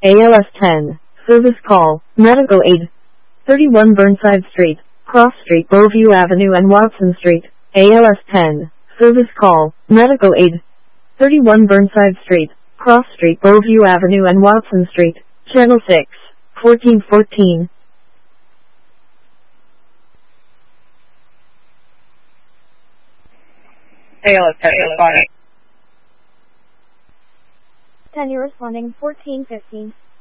ALS 10. Service call. Medical aid. 31 Burnside Street, Cross Street, Bellevue Avenue and Watson Street. ALS 10. Service call. Medical aid. 31 Burnside Street, Cross Street, Bellevue Avenue and Watson Street. Channel 6. 1414. ALS 10 responding. 10, you're responding. 1415.